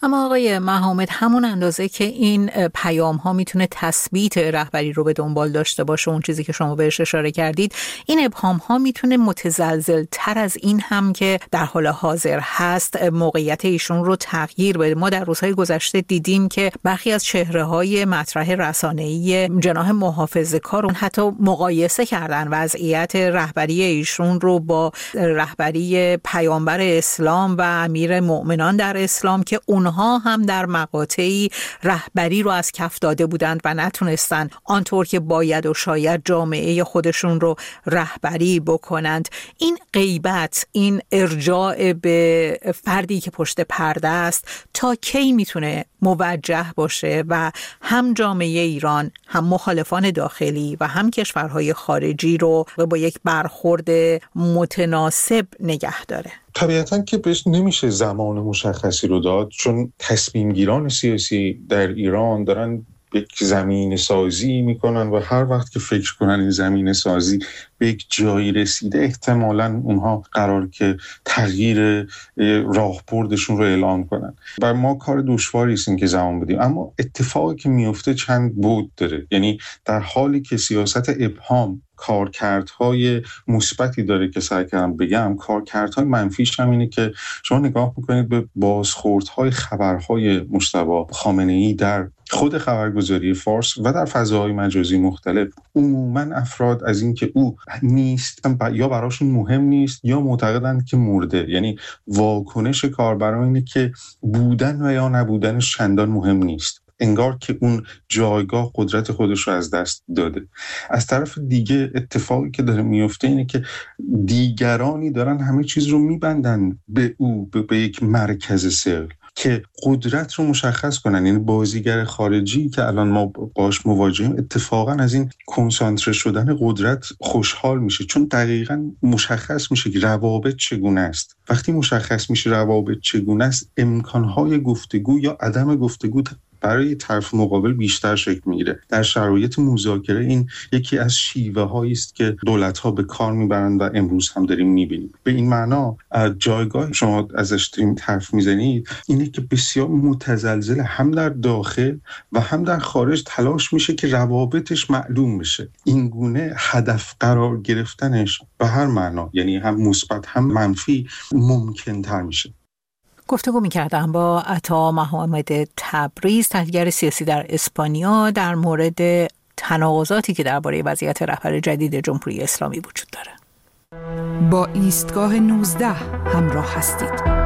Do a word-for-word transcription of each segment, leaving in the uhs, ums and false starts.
اما آقای محمد، همون اندازه که این پیام ها میتونه تثبیت رهبری رو به دنبال داشته باشه، اون چیزی که شما بهش اشاره کردید، این ابهام ها میتونه متزلزل تر از این هم که در حال حاضر هست موقعیت ایشون رو تغییر بده. ما در روزهای گذشته دیدیم که برخی از چهره های مطرح رسانه‌ای جناح محافظه‌کار حتی مقایسه کردن وضعیت رهبری ایشون رو با رهبری پیامبر اسلام و امیر مؤمنان در اسلام که اونها هم در مقاطعی رهبری رو از کف داده بودند و نتونستن آنطور که باید و شاید جامعه خودشون رو رهبری بکنند. این غیبت، این ارجاع به فردی که پشت پرده است، تا کی میتونه موجه باشه و هم جامعه ایران، هم مخالفان داخلی و هم کشورهای خارجی رو با یک برخورد متناسب نگه داره؟ طبیعتاً که بهش نمیشه زمان مشخصی رو داد، چون تصمیم گیران سیاسی در ایران دارن یک زمین سازی میکنن و هر وقت که فکر کنن این زمین سازی به یک جایی رسیده، احتمالاً اونها قرار که تغییر راهبردشون رو اعلام کنن. و ما کار دشواری است این که زمان بدیم، اما اتفاقی که میفته چند بود داره. یعنی در حالی که سیاست ابهام کارکردهای مثبتی داره که سعی کردم بگم، کارکردهای منفیش هم اینه که شما نگاه میکنید به بازخوردهای خبرهای مجتبی خامنه‌ای در خود خبرگزاری فارس و در فضاهای مجازی مختلف، عموماً افراد از این که او نیست یا براشون مهم نیست یا معتقدند که مرده. یعنی واکنش کاربران اینه که بودن و یا نبودنش چندان مهم نیست، انگار که اون جایگاه قدرت خودش رو از دست داده. از طرف دیگه اتفاقی که داره میفته اینه که دیگرانی دارن همه چیز رو میبندن به او، به, به یک مرکز ثقل که قدرت رو مشخص کنن. یعنی بازیگر خارجی که الان ما باش مواجهیم اتفاقا از این کنسانتره شدن قدرت خوشحال میشه، چون دقیقاً مشخص میشه که روابط چگونه است. وقتی مشخص میشه روابط چگونه است، امکانهای گفتگو یا عدم گفتگو برای طرف مقابل بیشتر شکل میگیره. در شرایط مذاکره این یکی از شیوه هایی است که دولت ها به کار میبرند و امروز هم داریم میبینیم. به این معنا جایگاه شما ازش داریم حرف میزنید اینه که بسیار متزلزل، هم در داخل و هم در خارج تلاش میشه که روابطش معلوم بشه. این گونه هدف قرار گرفتنش به هر معنا، یعنی هم مثبت هم منفی، ممکن تر میشه. گفتگو می‌کردم با عطا محمد تبریز، تحلیلگر سیاسی در اسپانیا، در مورد تناقضاتی که درباره وضعیت رهبر جدید جمهوری اسلامی وجود داره. با ایستگاه نوزده همراه هستید.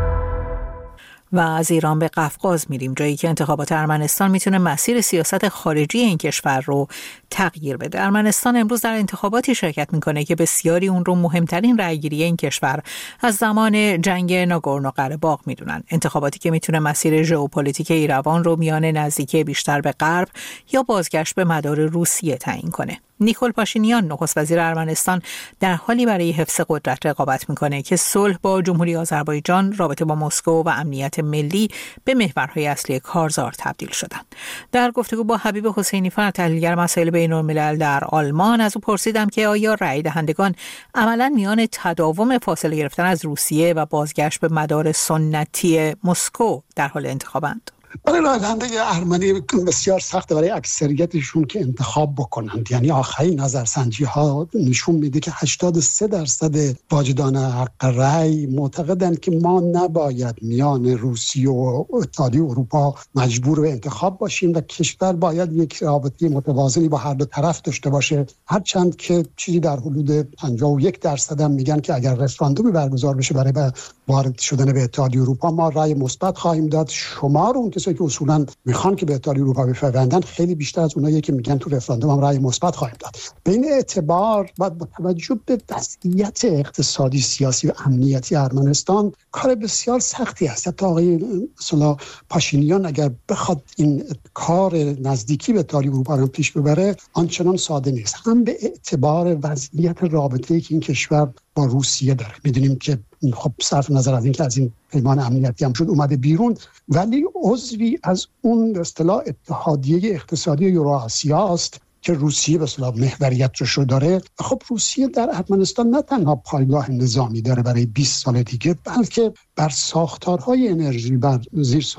و از ایران به قفقاز میریم، جایی که انتخابات ارمنستان میتونه مسیر سیاست خارجی این کشور رو تغییر بده. ارمنستان امروز در انتخاباتی شرکت میکنه که بسیاری اون رو مهمترین رأیگیری این کشور از زمان جنگ ناگورنو قره‌باغ میدونن. انتخاباتی که میتونه مسیر ژئوپلیتیک ایروان رو میان نزدیکی بیشتر به غرب یا بازگشت به مدار روسیه تعیین کنه. نیکول پاشینیان، نخست وزیر ارمنستان، در حالی برای حفظ قدرت رقابت میکنه که صلح با جمهوری آذربایجان، رابطه با مسکو و امنیت ملی به محورهای اصلی کارزار تبدیل شدند. در گفتگو با حبیب حسینی فر، تحلیلگر مسائل بین‌الملل در آلمان، از او پرسیدم که آیا رأی دهندگان عملاً میان تداوم فاصله گرفتن از روسیه و بازگشت به مدار سنتی مسکو در حال انتخابند؟ برای رای دهنده ارمنی بسیار سخته برای اکثریتشون که انتخاب بکنند. یعنی آخرین نظرسنجی ها نشون میده که هشتاد و سه درصد واجدان حق رای معتقدند که ما نباید میان روسیه و اتحادیه اروپا مجبور به انتخاب باشیم و کشور باید یک رابطه متوازنی با هر دو طرف داشته باشه. هرچند که چیزی در حدود پنجاه و یک درصد هم میگن که اگر رفراندومی برگزار بشه برای وارد شدن به اتحادیه اروپا، ما رای مثبت خواهیم داد. شمار اون کسایی که اصولا میخوان که به اتحادیه اروپا بپیوندن خیلی بیشتر از اونایی که میگن تو رفراندوم هم رای مثبت خواهیم داد. به این اعتبار با توجه به وضعیت اقتصادی، سیاسی و امنیتی ارمنستان کار بسیار سختی است. حتی آقای مثلا پاشینیان اگر بخواد این کار نزدیکی به اتحادیه اروپا رو پیش ببره آنچنان ساده نیست. هم به اعتبار وضعیت رابطه‌ای که این کشور با روسیه داره. میدونیم که خب صرف نظر از این که از این پیمان امنیتی هم شد اومده بیرون، ولی عضوی از اون به اصطلاح اتحادیه اقتصادی یوراسیا است که روسیه به اصطلاح محوریت رو داره. خب روسیه در ارمنستان نه تنها پایگاه نظامی داره برای بیست سال دیگه، بلکه بر ساختارهای انرژی، بر زیر